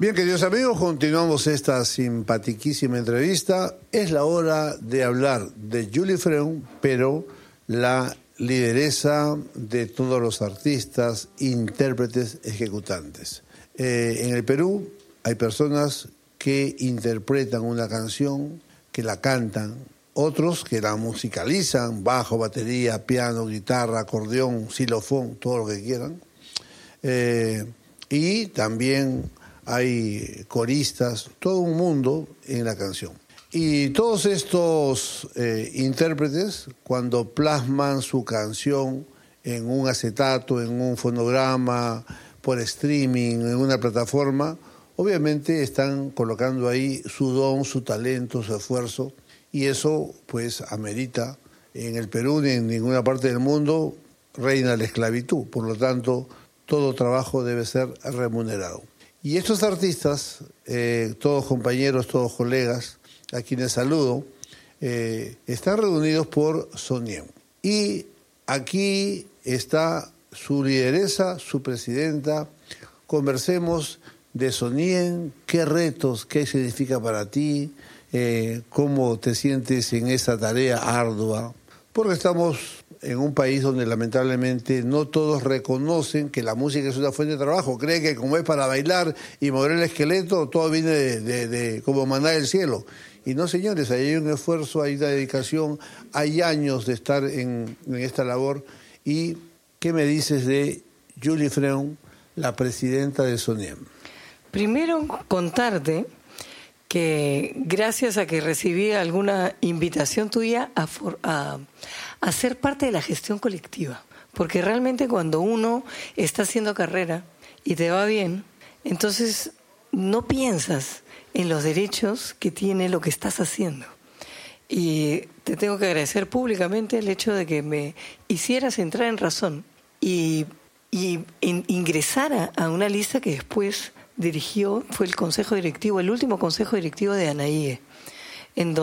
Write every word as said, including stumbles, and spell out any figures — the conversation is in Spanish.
Bien, queridos amigos, continuamos esta simpatiquísima entrevista. Es la hora de hablar de Julie Freund, pero la lideresa de todos los artistas, intérpretes, ejecutantes. Eh, en el Perú hay personas que interpretan una canción, que la cantan, otros que la musicalizan, bajo, batería, piano, guitarra, acordeón, xilofón, todo lo que quieran. Eh, y también hay coristas, todo un mundo en la canción. Y todos estos eh, intérpretes, cuando plasman su canción en un acetato, en un fonograma, por streaming, en una plataforma, obviamente están colocando ahí su don, su talento, su esfuerzo, y eso pues amerita. En el Perú ni en ninguna parte del mundo reina la esclavitud, por lo tanto todo trabajo debe ser remunerado. Y estos artistas, eh, todos compañeros, todos colegas, a quienes saludo, eh, están reunidos por SONIEM. Y aquí está su lideresa, su presidenta. Conversemos de SONIEM, qué retos, qué significa para ti, eh, cómo te sientes en esa tarea ardua, porque estamos en un país donde lamentablemente no todos reconocen que la música es una fuente de trabajo. Creen que como es para bailar y mover el esqueleto, todo viene de, de, de como maná del cielo. Y no, señores, hay un esfuerzo, hay una dedicación, hay años de estar en, en esta labor. ¿Y qué me dices de Julie Freund, la presidenta de SONIEM? Primero, contarte que gracias a que recibí alguna invitación tuya a, for, a, a ser parte de la gestión colectiva, porque realmente cuando uno está haciendo carrera y te va bien, entonces no piensas en los derechos que tiene lo que estás haciendo. Y te tengo que agradecer públicamente el hecho de que me hicieras entrar en razón y, y in, ingresara a una lista que después dirigió, fue el consejo directivo, el último consejo directivo de ANAIE, en donde